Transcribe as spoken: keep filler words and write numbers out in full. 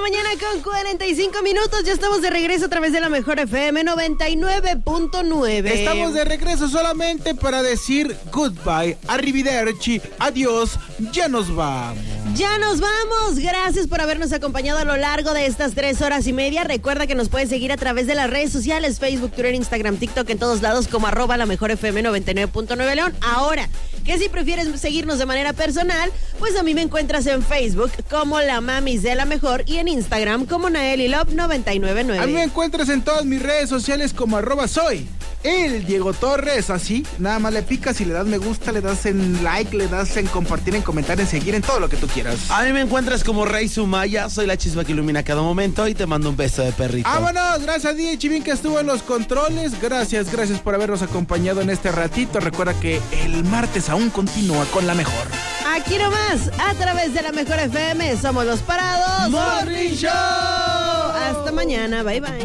mañana con cuarenta y cinco minutos. Ya estamos de regreso a través de la Mejor F M noventa y nueve punto nueve. Estamos de regreso solamente para decir goodbye, arrivederci, adiós, ya nos vamos. Ya nos vamos. Gracias por habernos acompañado a lo largo de estas tres horas y media. Recuerda que nos puedes seguir a través de las redes sociales, Facebook, Twitter, Instagram, TikTok, en todos lados como arroba la Mejor F M noventa y nueve punto nueve León. Ahora, que si prefieres seguirnos de manera personal, pues a mí me encuentras en Facebook como la Mamis de la Mejor y en Instagram como Naeli Love noventa y nueve nueve. A mí me encuentras en todas mis redes sociales como arroba soy el Diego Torres, así, nada más le picas y le das me gusta, le das en like, le das en compartir, en comentar, en seguir, en todo lo que tú quieras. A mí me encuentras como Rey Sumaya, soy la chispa que ilumina cada momento y te mando un beso de perrito. ¡Vámonos! Gracias a D J Chivín que estuvo en los controles, gracias, gracias por habernos acompañado en este ratito. Recuerda que el martes aún continúa con la mejor. Aquí nomás, a través de la Mejor F M, somos los Parados Morning Show. Hasta mañana, bye bye.